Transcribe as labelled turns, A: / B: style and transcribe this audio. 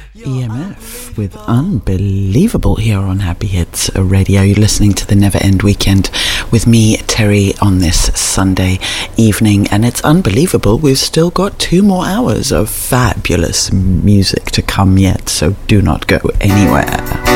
A: EMF with Unbelievable here on Happy Hits Radio. You're listening to the Never End Weekend with me, Terry, on this Sunday evening, and it's unbelievable. We've still got 2 more hours of fabulous music to come yet, so do not go anywhere.